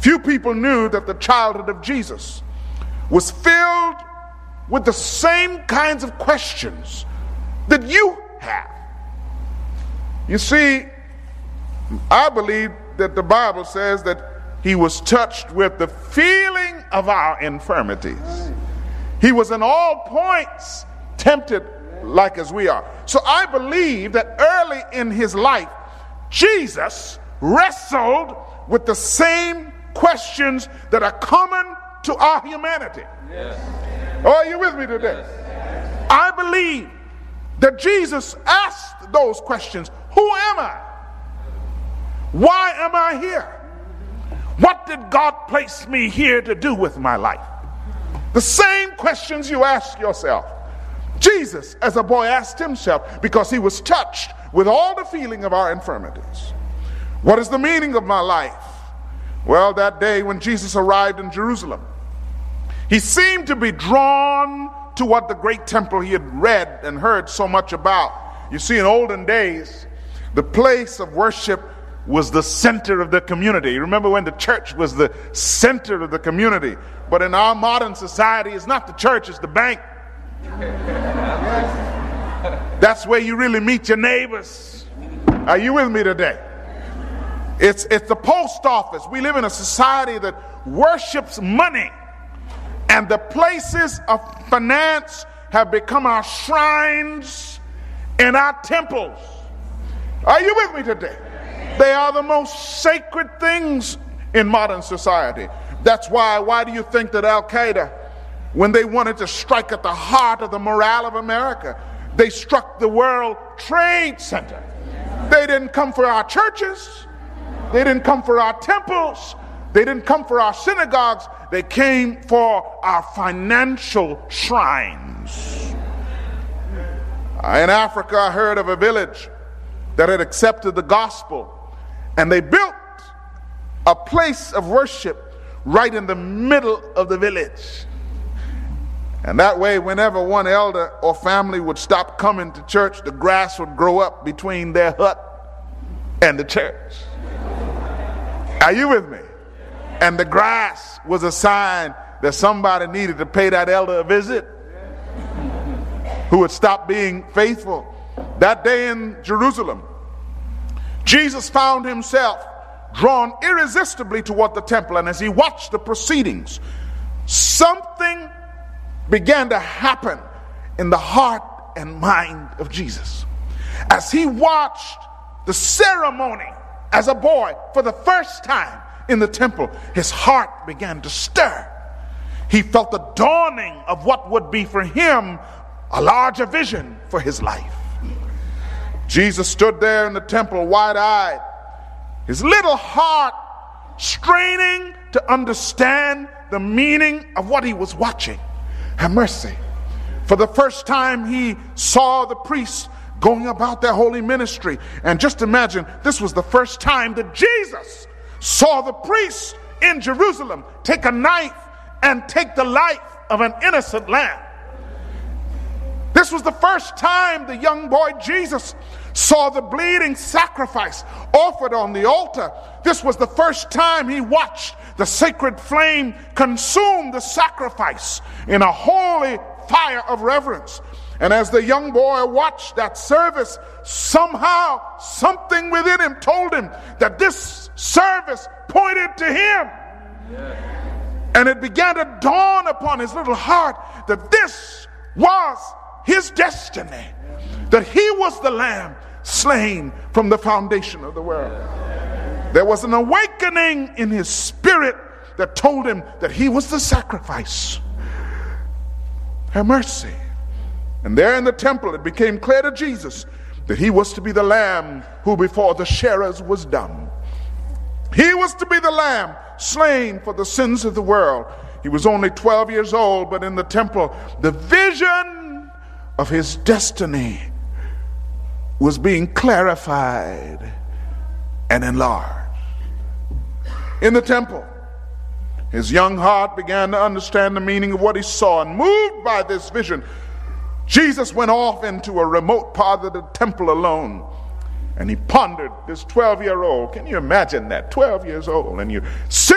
Few people knew that the childhood of Jesus was filled with the same kinds of questions that you have. You see, I believe that the Bible says that he was touched with the feeling of our infirmities. He was in all points tempted like as we are. So I believe that early in his life, Jesus wrestled with the same questions that are common to our humanity. Yes. Oh, are you with me today? Yes. I believe that Jesus asked those questions. Who am I? Why am I here? What did God place me here to do with my life? The same questions you ask yourself. Jesus, as a boy, asked himself because he was touched with all the feeling of our infirmities. What is the meaning of my life? Well, that day when Jesus arrived in Jerusalem, he seemed to be drawn to what the great temple he had read and heard so much about. You see, in olden days, the place of worship was the center of the community. Remember when the church was the center of the community? But in our modern society, it's not the church, it's the bank. That's where you really meet your neighbors. Are you with me today? It's the post office. We live in a society that worships money, and the places of finance have become our shrines and our temples. Are you with me today? They are the most sacred things in modern society. That's why do you think that Al-Qaeda, when they wanted to strike at the heart of the morale of America, they struck the World Trade Center? They didn't come for our churches. They didn't come for our temples. They didn't come for our synagogues. They came for our financial shrines. In Africa, I heard of a village that had accepted the gospel, and they built a place of worship right in the middle of the village. And that way, whenever one elder or family would stop coming to church, the grass would grow up between their hut and the church. Are you with me? And the grass was a sign that somebody needed to pay that elder a visit, who would stop being faithful. That day in Jerusalem, Jesus found himself drawn irresistibly toward the temple, and as he watched the proceedings, something began to happen in the heart and mind of Jesus. As he watched the ceremony as a boy for the first time in the temple, his heart began to stir. He felt the dawning of what would be for him a larger vision for his life. Jesus stood there in the temple wide-eyed, his little heart straining to understand the meaning of what he was watching. Have mercy. For the first time, he saw the priests going about their holy ministry. And just imagine, this was the first time that Jesus saw the priests in Jerusalem take a knife and take the life of an innocent lamb. This was the first time the young boy Jesus saw the bleeding sacrifice offered on the altar. This was the first time he watched the sacred flame consume the sacrifice in a holy fire of reverence. And as the young boy watched that service, somehow something within him told him that this service pointed to him. And it began to dawn upon his little heart that this was his destiny, that he was the lamb slain from the foundation of the world. There was an awakening in his spirit that told him that he was the sacrifice. Have mercy. And there in the temple, it became clear to Jesus that he was to be the lamb who before the sharers was dumb. He was to be the lamb slain for the sins of the world. He was only 12 years old, but in the temple, the vision of his destiny was being clarified and enlarged. In the temple, his young heart began to understand the meaning of what he saw, and moved by this vision, Jesus went off into a remote part of the temple alone, and he pondered this 12-year-old. Can you imagine that? 12 years old, and you're sitting